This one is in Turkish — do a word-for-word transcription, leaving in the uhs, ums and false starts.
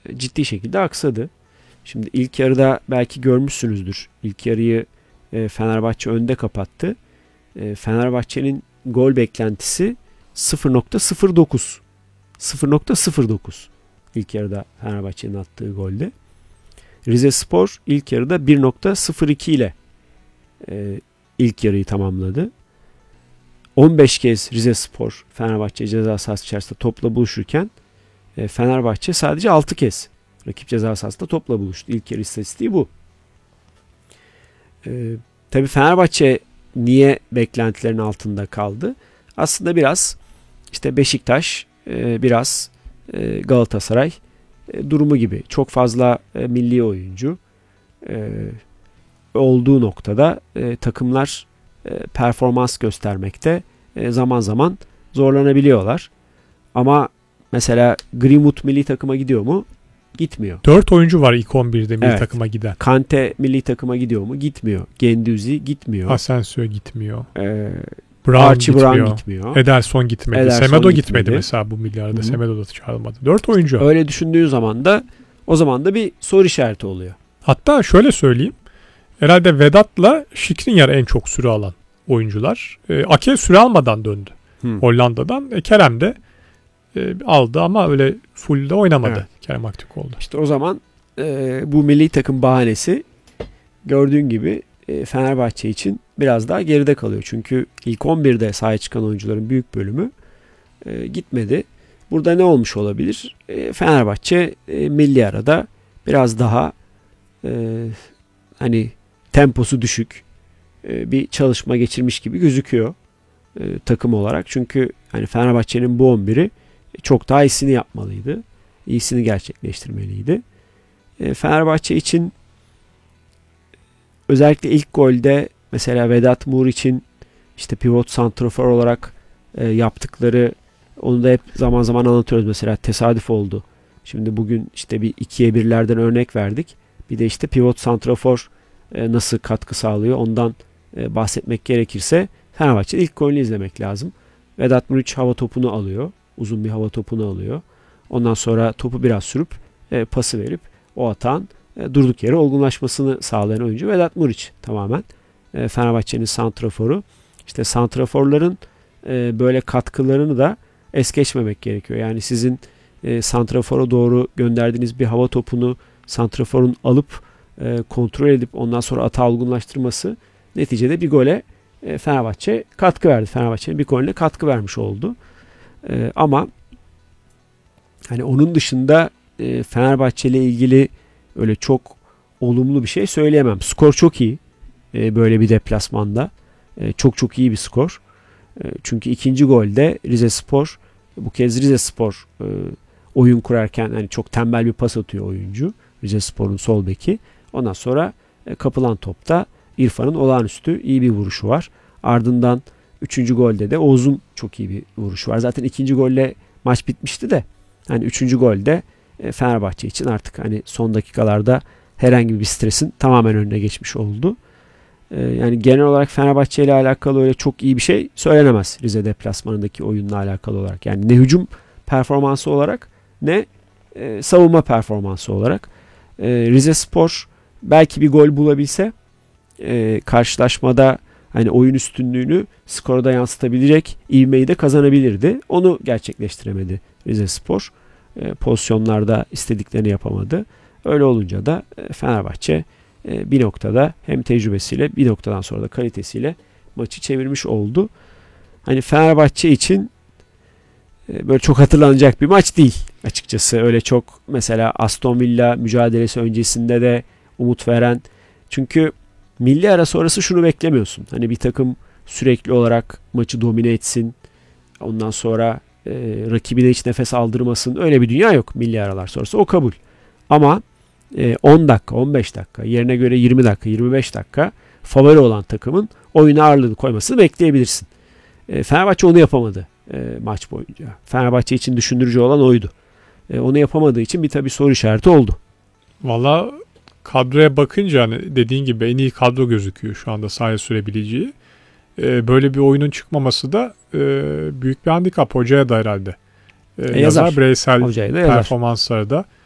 ciddi şekilde aksadı. Şimdi ilk yarıda belki görmüşsünüzdür. İlk yarıyı e, Fenerbahçe önde kapattı. E, Fenerbahçe'nin gol beklentisi sıfır nokta sıfır dokuz. sıfır nokta sıfır dokuz ilk yarıda Fenerbahçe'nin attığı golde. Rizespor ilk yarıda bir nokta sıfır iki ile e, ilk yarıyı tamamladı. on beş kez Rizespor Fenerbahçe ceza sahası içerisinde topla buluşurken e, Fenerbahçe sadece altı kez rakip ceza sahasında topla buluştu. İlk yarı istatistiği bu. E, tabii Fenerbahçe niye beklentilerin altında kaldı? Aslında biraz işte Beşiktaş, e, biraz e, Galatasaray e, durumu gibi. Çok fazla e, milli oyuncu e, olduğu noktada e, takımlar e, performans göstermekte e, zaman zaman zorlanabiliyorlar. Ama mesela Greenwood milli takıma gidiyor mu? Gitmiyor. dört oyuncu var ilk on birde milli evet. takıma giden. Kante milli takıma gidiyor mu? Gitmiyor. Gendouzi gitmiyor. Asensio gitmiyor. Ee, Brown Archie gitmiyor. Brown gitmiyor. Ederson gitmedi. Ederson Semedo gitmedi. gitmedi mesela bu milli arada. Hı-hı. Semedo da çağrılmadı. dört oyuncu. Öyle düşündüğün zaman da o zaman da bir soru işareti oluyor. Hatta şöyle söyleyeyim. Herhalde Vedat'la Skriniar en çok süre alan oyuncular. E, Ake süre almadan döndü. Hmm. Hollanda'dan. E, Kerem de e, aldı ama öyle full de oynamadı. Evet. Kerem Aktürkoğlu. İşte o zaman e, bu milli takım bahanesi gördüğün gibi e, Fenerbahçe için biraz daha geride kalıyor. Çünkü ilk on birde sahaya çıkan oyuncuların büyük bölümü e, gitmedi. Burada ne olmuş olabilir? E, Fenerbahçe e, milli arada biraz daha e, hani temposu düşük e, bir çalışma geçirmiş gibi gözüküyor e, takım olarak. Çünkü hani Fenerbahçe'nin bu on biri çok daha iyisini yapmalıydı. İyisini gerçekleştirmeliydi. E, Fenerbahçe için özellikle ilk golde mesela Vedat Muriç'in işte pivot santrafor olarak e, yaptıkları, onu da hep zaman zaman anlatıyoruz. Mesela tesadüf oldu. Şimdi bugün işte bir ikiye birlerden örnek verdik. Bir de işte pivot santrafor e, nasıl katkı sağlıyor ondan e, bahsetmek gerekirse Fenerbahçe'de ilk golünü izlemek lazım. Vedat Muriç hava topunu alıyor. Uzun bir hava topunu alıyor. Ondan sonra topu biraz sürüp e, pası verip o atağın e, durduk yere olgunlaşmasını sağlayan oyuncu Vedat Muriç tamamen. E, Fenerbahçe'nin santraforu. İşte santraforların e, böyle katkılarını da es geçmemek gerekiyor. Yani sizin e, santrafora doğru gönderdiğiniz bir hava topunu santraforun alıp e, kontrol edip ondan sonra atağı olgunlaştırması neticede bir gole e, Fenerbahçe katkı verdi. Fenerbahçe'nin bir golüne katkı vermiş oldu. E, ama hani onun dışında e, Fenerbahçe ile ilgili öyle çok olumlu bir şey söyleyemem. Skor çok iyi. E, böyle bir deplasmanda. E, çok çok iyi bir skor. E, çünkü ikinci golde Rizespor, bu kez Rizespor e, oyun kurarken hani çok tembel bir pas atıyor oyuncu. Rizespor'un sol beki. Ondan sonra e, kapılan topta İrfan'ın olağanüstü iyi bir vuruşu var. Ardından üçüncü golde de Oğuz'un çok iyi bir vuruşu var. Zaten ikinci golle maç bitmişti de hani üçüncü golde e, Fenerbahçe için artık hani son dakikalarda herhangi bir stresin tamamen önüne geçmiş oldu. E, yani genel olarak Fenerbahçe ile alakalı öyle çok iyi bir şey söylenemez Rize deplasmanındaki oyunla alakalı olarak. Yani ne hücum performansı olarak ne e, savunma performansı olarak. E, Rizespor belki bir gol bulabilse e, karşılaşmada hani oyun üstünlüğünü skorda yansıtabilecek ivmeyi de kazanabilirdi. Onu gerçekleştiremedi Rizespor. E, pozisyonlarda istediklerini yapamadı. Öyle olunca da e, Fenerbahçe e, bir noktada hem tecrübesiyle bir noktadan sonra da kalitesiyle maçı çevirmiş oldu. Hani Fenerbahçe için e, böyle çok hatırlanacak bir maç değil açıkçası. Öyle çok mesela Aston Villa mücadelesi öncesinde de umut veren. Çünkü milli ara sonrası şunu beklemiyorsun. Hani bir takım sürekli olarak maçı domine etsin. Ondan sonra e, rakibine hiç nefes aldırmasın. Öyle bir dünya yok milli aralar sonrası. O kabul. Ama e, on dakika, on beş dakika, yerine göre yirmi dakika, yirmi beş dakika favori olan takımın oyuna ağırlığını koymasını bekleyebilirsin. E, Fenerbahçe onu yapamadı e, maç boyunca. Fenerbahçe için düşündürücü olan oydu. E, onu yapamadığı için bir tabii soru işareti oldu. Valla kadroya bakınca hani dediğin gibi en iyi kadro gözüküyor şu anda sahaya sürebileceği. Ee, böyle bir oyunun çıkmaması da e, büyük bir handikap hocaya da herhalde. E, e, yazar bireysel da performansları da